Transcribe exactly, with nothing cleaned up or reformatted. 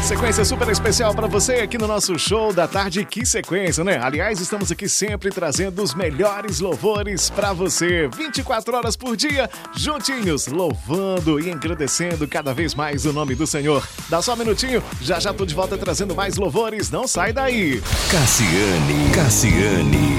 sequência super especial para você aqui no nosso show da tarde. Que sequência, né? Aliás, estamos aqui sempre trazendo os melhores louvores para você. vinte e quatro horas por dia, juntinhos, louvando e agradecendo cada vez mais o nome do Senhor. Dá só um minutinho, já já tô de volta trazendo mais louvores. Não sai daí. Cassiane, Cassiane.